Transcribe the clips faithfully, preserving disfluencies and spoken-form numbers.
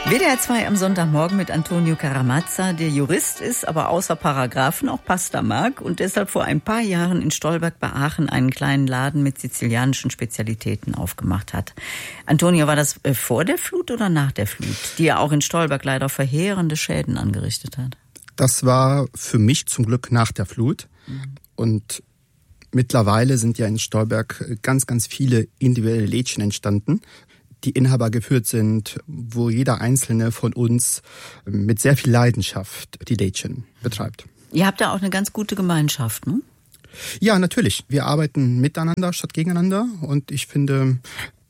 W D R zwei am Sonntagmorgen mit Antonio Caramazza, der Jurist ist, aber außer Paragraphen auch Pasta mag und deshalb vor ein paar Jahren in Stolberg bei Aachen einen kleinen Laden mit sizilianischen Spezialitäten aufgemacht hat. Antonio, war das vor der Flut oder nach der Flut, die ja auch in Stolberg leider verheerende Schäden angerichtet hat? Das war für mich zum Glück nach der Flut. Mhm. Und mittlerweile sind ja in Stolberg ganz, ganz viele individuelle Lädchen entstanden, die Inhaber geführt sind, wo jeder Einzelne von uns mit sehr viel Leidenschaft die Lädchen betreibt. Ihr habt da auch eine ganz gute Gemeinschaft, ne? Ja, natürlich. Wir arbeiten miteinander statt gegeneinander und ich finde,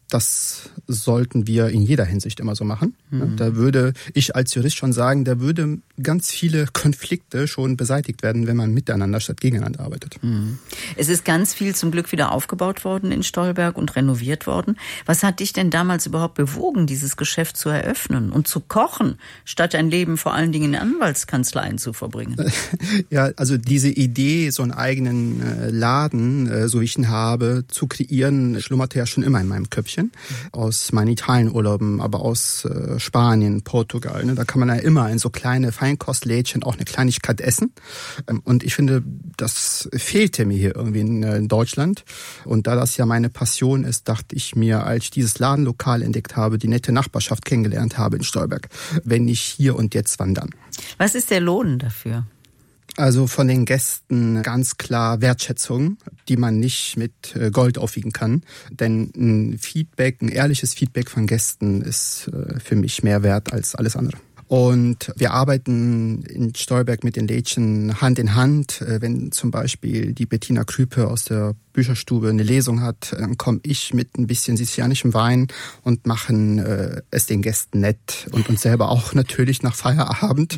das sollten wir in jeder Hinsicht immer so machen. Mhm. Da würde ich als Jurist schon sagen, da würde ganz viele Konflikte schon beseitigt werden, wenn man miteinander statt gegeneinander arbeitet. Mhm. Es ist ganz viel zum Glück wieder aufgebaut worden in Stolberg und renoviert worden. Was hat dich denn damals überhaupt bewogen, dieses Geschäft zu eröffnen und zu kochen, statt dein Leben vor allen Dingen in Anwaltskanzleien zu verbringen? Ja, also diese Idee, so einen eigenen Laden, so wie ich ihn habe, zu kreieren, schlummerte ja schon immer in meinem Köpfchen. Aus meinen Italienurlauben, aber aus äh, Spanien, Portugal. Ne? Da kann man ja immer in so kleine Feinkostlädchen auch eine Kleinigkeit essen. Ähm, und ich finde, das fehlte mir hier irgendwie in, äh, in Deutschland. Und da das ja meine Passion ist, dachte ich mir, als ich dieses Ladenlokal entdeckt habe, die nette Nachbarschaft kennengelernt habe in Stolberg, wenn nicht hier und jetzt wandern. Was ist der Lohn dafür? Also von den Gästen ganz klar Wertschätzung, die man nicht mit Gold aufwiegen kann. Denn ein Feedback, ein ehrliches Feedback von Gästen ist für mich mehr wert als alles andere. Und wir arbeiten in Stolberg mit den Lädchen Hand in Hand. Wenn zum Beispiel die Bettina Krüpe aus der Bücherstube eine Lesung hat, dann komme ich mit ein bisschen sizilianischem Wein und machen äh, es den Gästen nett und uns selber auch natürlich nach Feierabend.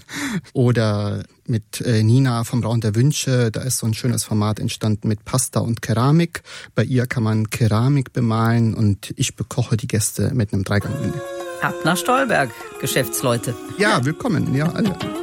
Oder mit äh, Nina vom Raum der Wünsche, da ist so ein schönes Format entstanden mit Pasta und Keramik. Bei ihr kann man Keramik bemalen und ich bekoche die Gäste mit einem Dreigang-Menü. Ab nach Stolberg, Geschäftsleute. Ja, willkommen, ja, alle.